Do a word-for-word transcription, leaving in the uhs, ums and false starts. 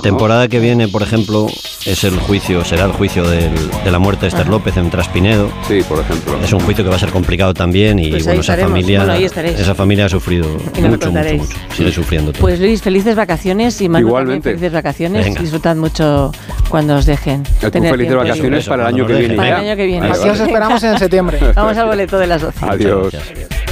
temporada que viene, por ejemplo, es el juicio, será el juicio del, de la muerte de Esther López en Traspinedo. Sí, por ejemplo. Es un juicio que va a ser complicado también y pues bueno, esa familia, bueno, ahí estaréis. esa familia ha sufrido mucho, mucho, mucho. Sigue sufriendo todo. Pues Luis, felices vacaciones y Manu Igualmente. también felices vacaciones. Venga. Disfrutad mucho cuando os dejen. Tú felices vacaciones Eso, para el año cuando que nos viene. dejen. Para el año que viene. Vale, Aquí os vale. esperamos en septiembre. Vamos al boleto de las doce. Adiós. Muchas gracias.